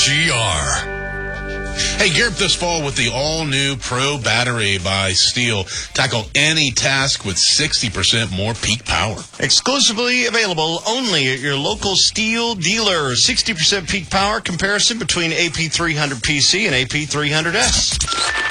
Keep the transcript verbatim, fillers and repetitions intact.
G R. Hey, gear up this fall with the all-new Pro Battery by Steel. Tackle any task with sixty percent more peak power. Exclusively available only at your local Steel dealer. sixty percent peak power comparison between A P three hundred P C and A P three hundred S.